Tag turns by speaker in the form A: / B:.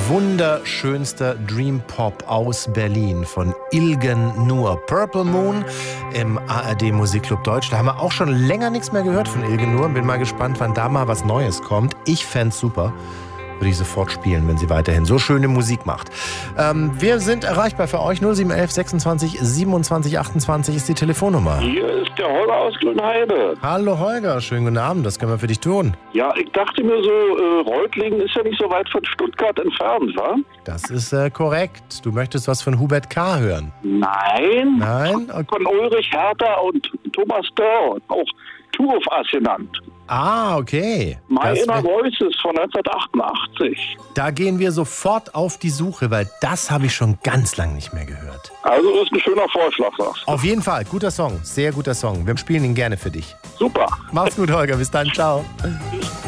A: wunderschönster Dream Pop aus Berlin von Ilgen Nur. Purple Moon im ARD Musikclub Deutsch. Da haben wir auch schon länger nichts mehr gehört von Ilgen Nur. Bin mal gespannt, wann da mal was Neues kommt. Ich fänd's super. Würde ich sofort spielen, wenn sie weiterhin so schöne Musik macht. Wir sind erreichbar für euch. 0711 26 27 28 ist die Telefonnummer.
B: Hier ist der Holger aus Grünheide.
A: Hallo Holger, schönen guten Abend. Was können wir für dich tun?
B: Ja, ich dachte mir so, Reutlingen ist ja nicht so weit von Stuttgart entfernt, wa?
A: Das ist korrekt. Du möchtest was von Hubert K. hören?
B: Nein.
A: Nein? Okay.
B: Von Ulrich Hertha und Thomas Dörr, auch Two of Us genannt.
A: Ah, okay.
B: My Inner Voices von 1988.
A: Da gehen wir sofort auf die Suche, weil das habe ich schon ganz lang nicht mehr gehört.
B: Also das ist ein schöner Vorschlag, sagst du.
A: Auf jeden Fall, guter Song, sehr guter Song. Wir spielen ihn gerne für dich.
B: Super.
A: Mach's gut, Holger, bis dann, ciao.
B: Tschüss.